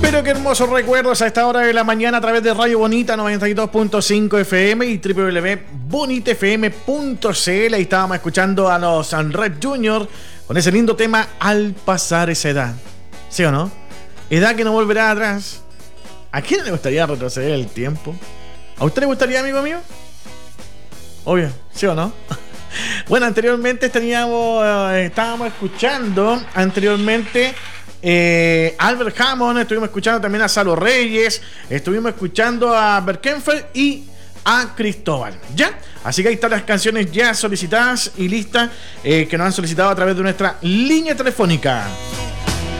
Pero qué hermosos recuerdos a esta hora de la mañana a través de Radio Bonita 92.5 FM y www.bonitafm.cl. Ahí estábamos escuchando a los Red Junior con ese lindo tema Al pasar esa edad. ¿Sí o no? Edad que no volverá atrás. ¿A quién le gustaría retroceder el tiempo? ¿A usted le gustaría, amigo mío? Obvio, ¿sí o no? Bueno, anteriormente estábamos escuchando anteriormente Albert Hammond, estuvimos escuchando también a Salo Reyes, estuvimos escuchando a Berkenfeld y a Cristóbal, ¿ya? Así que ahí están las canciones ya solicitadas y listas que nos han solicitado a través de nuestra línea telefónica.